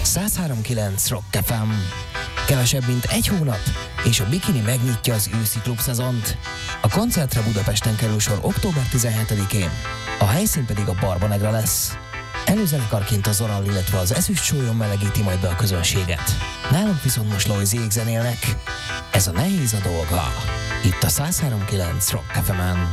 103.9 Rock FM. Kevesebb, mint egy hónap, és a Bikini megnyitja az őszi klubszezont. A koncertre Budapesten kerül sor október 17-én, a helyszín pedig a Barbanegra lesz. Előzenekarként a Zoral, illetve az Ezüst Sólyon melegíti majd be a közönséget. Nálunk viszont most Loiziék zenélnek. Ez a nehéz a dolga. Itt a 103.9 Rock FM-en.